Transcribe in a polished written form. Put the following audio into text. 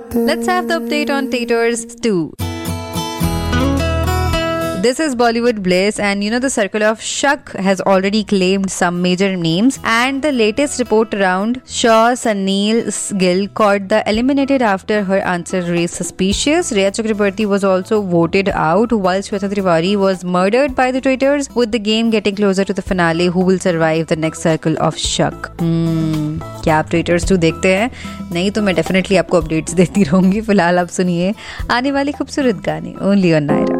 Let's have the update on Taters 2. This is Bollywood Bliss, and the circle of Shak has already claimed some major names, and the latest report around Shaw Sunil Gill caught the eliminated after her answer raised suspicious. Rhea Chakraborty was also voted out, while Shweta Tiwari was murdered by the traitors. With the game getting closer to the finale, who will survive the next circle of Shak? क्या आप traitors 2 देखते हैं? नहीं तो मैं definitely आपको updates देती रहूंगी. फिलहाल आप सुनिए आने वाली खूबसूरत गाने ओनली ऑन नायरा.